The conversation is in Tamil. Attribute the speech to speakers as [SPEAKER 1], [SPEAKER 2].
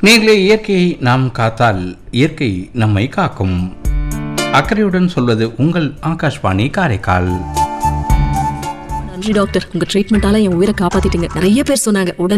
[SPEAKER 1] நேர்களே, இயற்கையை நாம் காத்தால் இயற்கை நம்மை காக்கும். அக்கறையுடன் சொல்வது உங்கள் ஆகாஷ்வாணி காரைக்கால்.
[SPEAKER 2] நன்றி டாக்டர், உங்க ட்ரீட்மெண்டால என் உயிரை காப்பாத்திட்டீங்க. நிறைய பேர் சொன்னாங்க உடனே